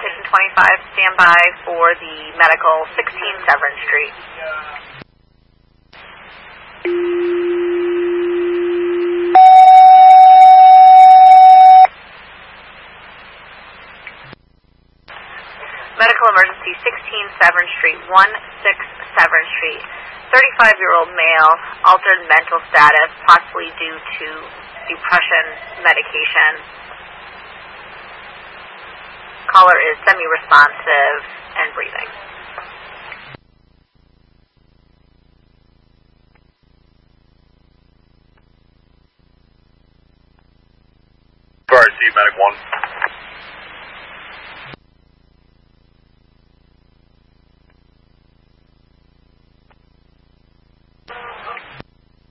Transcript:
Station 25, stand by for the medical 16 Severn Street. Medical emergency 16 Severn Street, 16 Severn Street. 35-year-old male, altered mental status, possibly due to depression medication. Caller is semi-responsive and breathing. RC Medic 1.